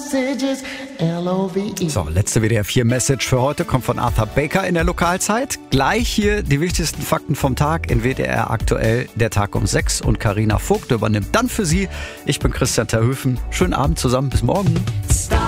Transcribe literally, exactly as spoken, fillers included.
messages, L O V E. So, letzte W D R vier Message für heute kommt von Arthur Baker in der Lokalzeit. Gleich hier die wichtigsten Fakten vom Tag in W D R aktuell, der Tag um sechs, und Carina Vogt übernimmt dann für Sie. Ich bin Christian Terhöfen. Schönen Abend zusammen, bis morgen.